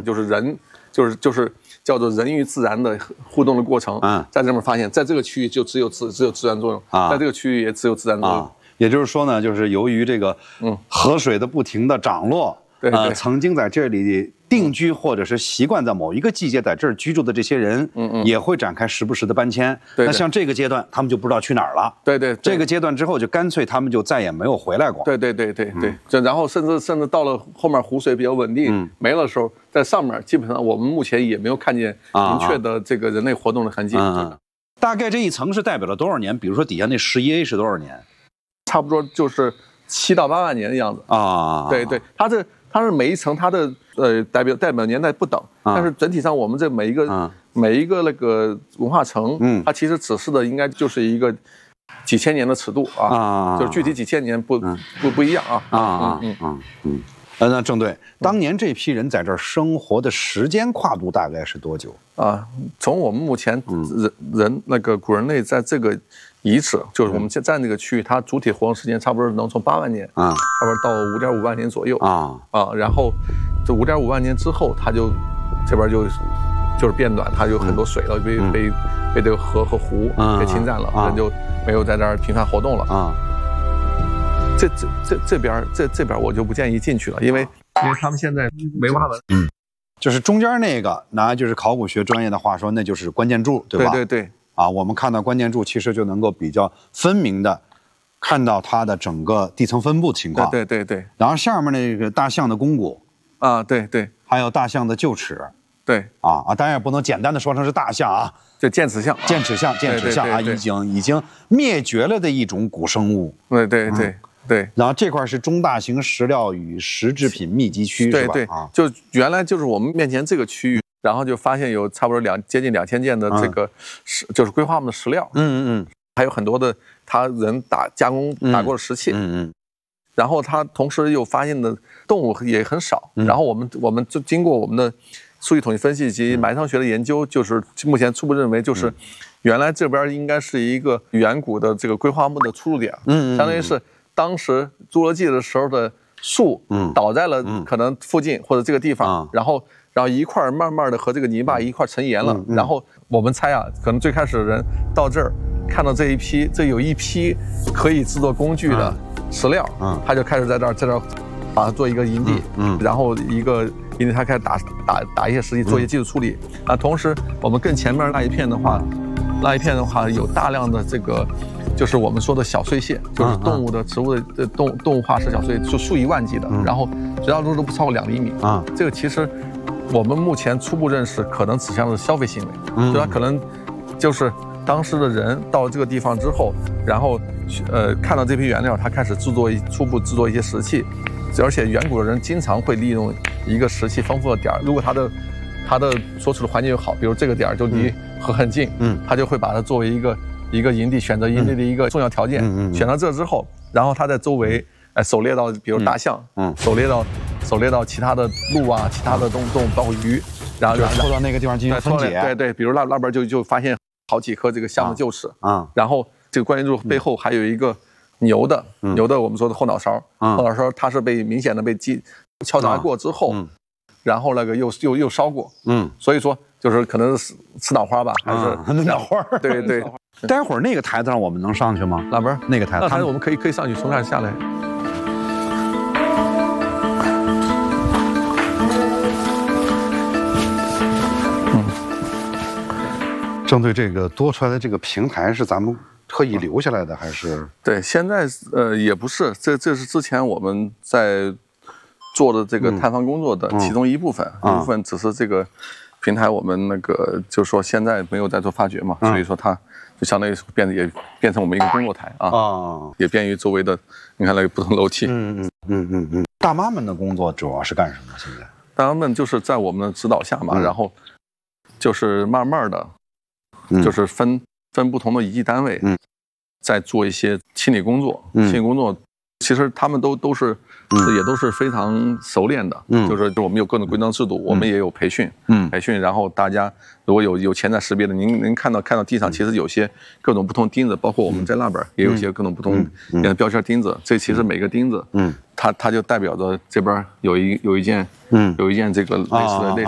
就是人，就是叫做人与自然的互动的过程。在这边发现，在这个区域就只有自然作用，在这个区域也只有自然作用。 也就是说呢，就是由于这个河水的不停的涨落，曾经在这里定居或者是习惯在某一个季节在这儿居住的这些人，也会展开时不时的搬迁。那像这个阶段，他们就不知道去哪儿了。对，这个阶段之后，就干脆他们就再也没有回来过。 对，然后甚至到了后面湖水比较稳定没了的时候，在上面基本上我们目前也没有看见明确的这个人类活动的痕迹。 大概这一层是代表了多少年？比如说底下那11A 是多少年？ 差不多就是7到8万年的样子啊。对，它是每一层它的代表年代不等，但是整体上我们这每一个那个文化层，它其实指示的应该就是一个几千年的尺度啊，就是具体几千年不一样啊。 那郑队，当年这批人在这儿生活的时间跨度大概是多久啊？从我们目前人那个古人类在这个遗址，就是我们现在那个区域，它主体活动时间差不多能从8万年差不多到5.5万年左右然后这5.5万年之后，它就这边就是变暖，它有很多水了，被这个河和湖给侵占了，人就没有在这儿频繁活动了这边我就不建议进去了，因为他们现在没挖完。 就是中间那个，拿就是考古学专业的话说，那就是关键柱，对吧？ 对。 我们看到关键柱，其实就能够比较分明的看到它的整个地层分布情况。 对。 然后下面那个大象的肱骨对， 还有大象的臼齿。 对当然也不能简单的说成是大象啊， 就剑齿象已经灭绝了的一种古生物。 对。 然后这块是中大型石料与石制品密集区，是吧？ 对，就原来就是我们面前这个区域，然后就发现有差不多接近2000件的这个就是硅化物的石料，还有很多的他人加工打过的石器，然后他同时又发现的动物也很少，然后我们就经过我们的数据统计分析及埋藏学的研究，就是目前初步认为就是原来这边应该是一个远古的这个硅化物的出入点，相当于是当时侏罗纪的时候的树倒在了可能附近或者这个地方，然后一块慢慢的和这个泥巴一块成岩了，然后我们猜可能最开始的人到这儿看到这有一批可以制作工具的石料，他就开始在这儿把它做一个营地，然后一个营地他开始打一些石器，做一些技术处理同时我们更前面那一片的话有大量的这个。就是我们说的小碎屑，就是动物的、植物的动物化石小碎，就数以万计的，然后绝大多数都不超过2厘米这个其实我们目前初步认识，可能指向的是消费行为，就它可能就是当时的人到了这个地方之后，然后看到这批原料，他开始初步制作一些石器，而且远古的人经常会利用一个石器丰富的点，如果它的所处的环境又好，比如这个点就离河很近，他就会把它作为一个营地，选择营地的一个重要条件。选到这之后，然后他在周围狩猎到，比如大象，狩猎到其他的鹿啊，其他的动物，包括鱼，然后拖到那个地方进行分解。 对，比如那边就发现好几颗这个象的臼齿然后这个关键柱背后还有一个牛的我们说的后脑勺，后脑勺它是被明显的被敲打过之后，然后那个又烧过，所以说。就是可能是吃脑花吧，还是脑花？ 对。 待会儿那个台子上我们能上去吗？ 哪边？ 那个台子， 我们可以上去，从那儿下来。 郑队，这个多出来的这个平台是咱们特意留下来的，还是？ 对，现在也不是，这是之前我们在做的这个探访工作的其中一部分，一部分只是这个。平台我们那个就是说现在没有在做发掘嘛，所以说它就相当于变成我们一个工作台也便于周围的你看那个不同楼梯。 大妈们的工作主要是干什么？现在大妈们就是在我们的指导下嘛，然后就是慢慢的，就是分不同的遗迹单位，在做一些清理工作，其实他们都是也都是非常熟练的，就是我们有各种规章制度，我们也有培训，然后大家如果有潜在识别的，您看到地上其实有些各种不同钉子，包括我们在那边也有一些各种不同标签钉子，这其实每个钉子，它就代表着这边有一件这个类似的